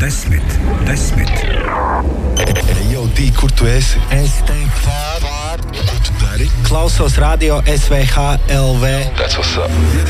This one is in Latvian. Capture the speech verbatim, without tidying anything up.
Desmit, desmit. Hey, yo, D, kur tu esi? Es teiktu pār. Ko tu dari? Klausos radio S V H L V. That's what's up.